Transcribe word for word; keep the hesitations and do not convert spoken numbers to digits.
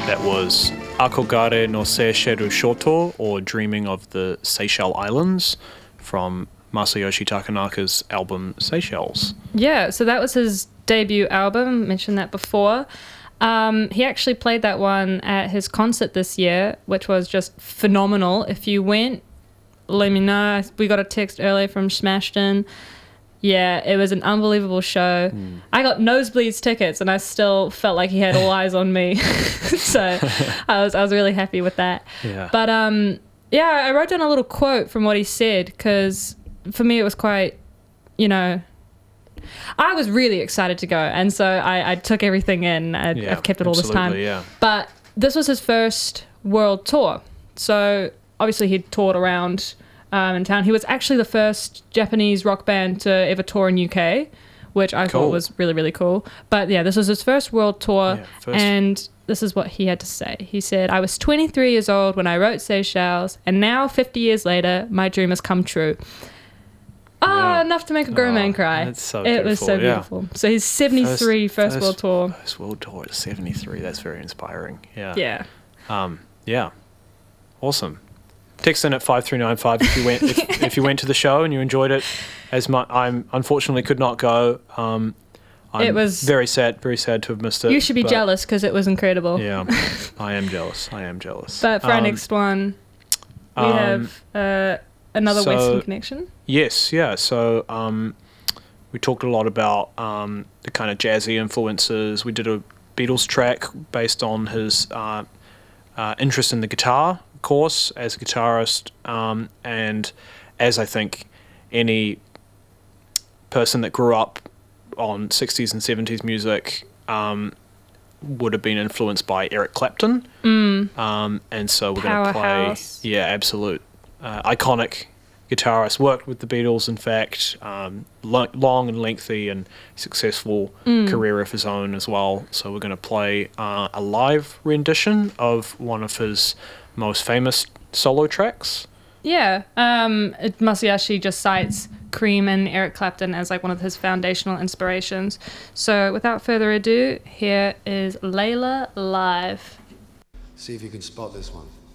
That was Akogare no Seishiru Shoto, or Dreaming of the Seychelles Islands, from Masayoshi Takanaka's album Seychelles. Yeah, so that was his debut album, mentioned that before. Um, he actually played that one at his concert this year, which was just phenomenal. If you went, let me know. We got a text earlier from Smashton. Yeah, it was an unbelievable show. Mm. I got nosebleeds tickets, and I still felt like he had all eyes on me. So I was I was really happy with that. Yeah. But um, yeah, I wrote down a little quote from what he said, because for me it was quite, you know, I was really excited to go, and so I, I took everything in. I, yeah, I've kept it all this time. Yeah. But this was his first world tour, so obviously he'd toured around um, in town. He was actually the first Japanese rock band to ever tour in U K, which I cool. thought was really, really cool. But yeah, this was his first world tour, yeah, first. and this is what he had to say. He said, "I was twenty-three years old when I wrote Seychelles, and now fifty years later, my dream has come true." Ah, yeah. enough to make a grown oh, man cry. That's so it beautiful. was so yeah. beautiful. So he's seventy-three, first, first, first world tour. First world tour at seventy-three. That's very inspiring. Yeah. Yeah. Um. Yeah. Awesome. Text in at five three nine five if you went if, if you went to the show and you enjoyed it. As much, I'm unfortunately could not go. Um, I'm it was very sad, very sad to have missed it. You should be jealous because it was incredible. Yeah, I am jealous. I am jealous. But for um, our next one, we um, have uh, another so, Western connection. Yes, yeah. So um, we talked a lot about um, the kind of jazzy influences. We did a Beatles track based on his uh, uh, interest in the guitar, of course, as a guitarist, um, and as I think any person that grew up on sixties and seventies music um, would have been influenced by Eric Clapton. Mm. Um, and so we're going to play... Powerhouse. Yeah, absolute. Uh, iconic guitarist. Worked with the Beatles, in fact. Um, lo- long and lengthy and successful mm. career of his own as well. So we're going to play uh, a live rendition of one of his most famous solo tracks. Yeah. Um, Masayoshi just cites Cream and Eric Clapton as like one of his foundational inspirations. So without further ado, here is Layla live. See if you can spot this one.